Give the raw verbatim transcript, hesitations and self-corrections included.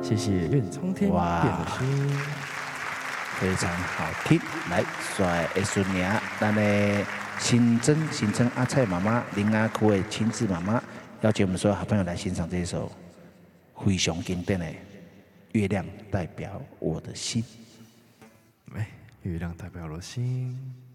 谢谢愿苍天变的心， 非常好听。来，帅的孙女，咱的新增新增阿蔡妈妈林阿哭的亲自妈妈，邀请我们所有好朋友来欣赏这一首非常经典的《月亮代表我的心》。 哎，月亮代表我的心。